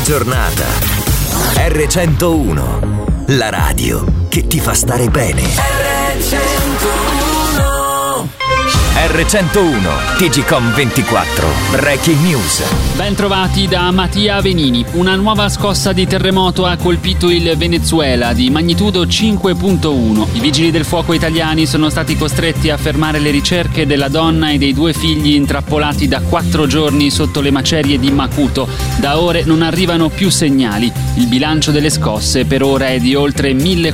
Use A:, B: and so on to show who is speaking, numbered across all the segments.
A: giornata. R101, la radio che ti fa stare bene. R101, TGCOM 24, Breaking News.
B: Ben trovati da Mattia Venini. Una nuova scossa di terremoto ha colpito il Venezuela di magnitudo 5.1. I vigili del fuoco italiani sono stati costretti a fermare le ricerche della donna e dei 2 figli intrappolati da 4 giorni sotto le macerie di Macuto. Da ore non arrivano più segnali. Il bilancio delle scosse per ora è di oltre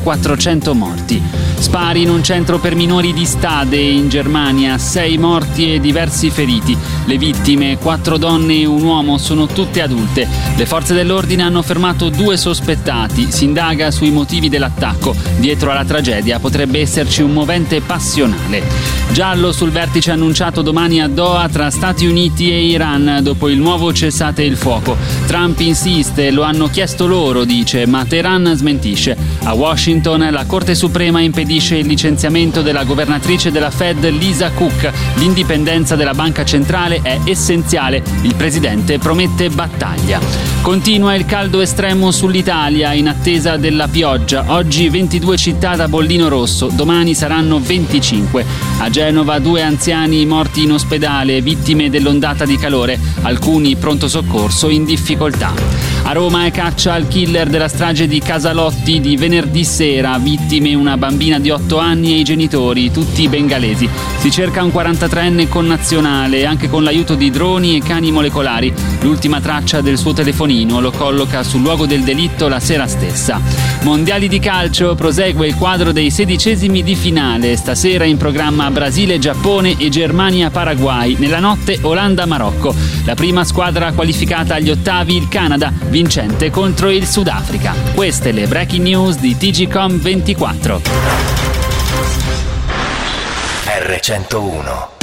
B: 1400 morti. Spari in un centro per minori di Stade in Germania, 6 morti e diversi feriti. Le vittime, 4 donne e un uomo, sono tutte adulte. Le forze dell'ordine hanno fermato 2 sospettati. Si indaga sui motivi dell'attacco. Dietro alla tragedia potrebbe esserci un movente passionale. Giallo sul vertice annunciato domani a Doha tra Stati Uniti e Iran dopo il nuovo cessate il fuoco. Trump insiste, lo hanno chiesto loro, dice, ma Teheran smentisce. A Washington la Corte Suprema impedisce il licenziamento della governatrice della Fed Lisa Cook. L'indipendenza della banca centrale è essenziale. Il presidente promette battaglia. Continua il caldo estremo sull'Italia in attesa della pioggia. Oggi 22 città da bollino rosso, domani saranno 25. A Genova 2 anziani morti in ospedale, vittime dell'ondata di calore, alcuni pronto soccorso in difficoltà. A Roma è caccia al killer della strage di Casalotti di venerdì sera, vittime una bambina di 8 anni e i genitori, tutti bengalesi. Si cerca un 43enne connazionale, anche con l'aiuto di droni e cani molecolari. L'ultima traccia del suo telefonino lo colloca sul luogo del delitto la sera stessa. Mondiali di calcio, prosegue il quadro dei 16esimi di finale. Stasera in programma Brasile, Giappone e Germania-Paraguay. Nella notte Olanda-Marocco. La prima squadra qualificata agli ottavi, il Canada, vincente contro il Sudafrica. Queste le breaking news di TGCOM 24.
A: R101.